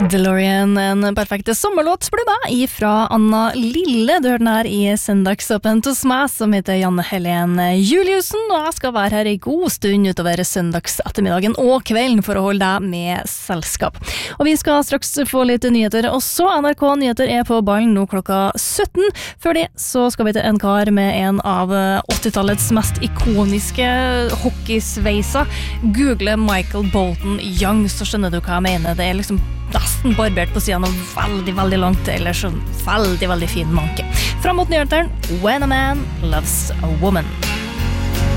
DeLorean, en perfekt sommerlåt blir da ifra Anna Lille. Du hører den her i Søndagsåpent hos meg, som heter Janne Helen Juliussen, og jeg skal være her i god stund utover søndagsettermiddagen og kvelden for å holde deg med selskap. Og vi skal straks få litt nyheter også. NRK Nyheter er på ballen nå klokka 17. Før det så skal vi til en kar med en av 80-tallets mest ikoniske hockeysveiser. Google Michael Bolton Young, så skjønner du hva jeg mener. Det er liksom nesten barbert på siden og veldig, veldig langt, eller så veldig, veldig fin manke. Fram mot nyheteren, When a Man Loves a Woman.